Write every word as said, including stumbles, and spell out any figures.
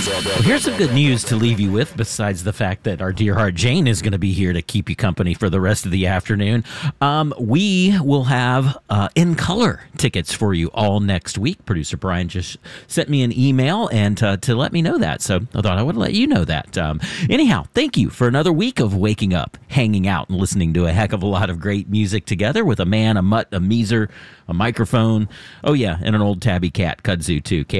Well, here's some good news to leave you with, besides the fact that our dear heart Jane is going to be here to keep you company for the rest of the afternoon. Um, we will have uh, In Color tickets for you all next week. Producer Brian just sent me an email and uh, to let me know that, so I thought I would let you know that. Um, anyhow, thank you for another week of waking up, hanging out, and listening to a heck of a lot of great music together with a man, a mutt, a meezer, a microphone, oh yeah, and an old tabby cat, kudzu too.